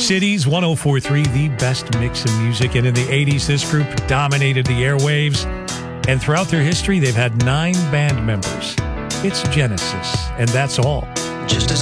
Cities 104.3, the best mix of music. And in the 80s, this group dominated the airwaves. And throughout their history, they've had 9 band members. It's Genesis, and that's all. Just as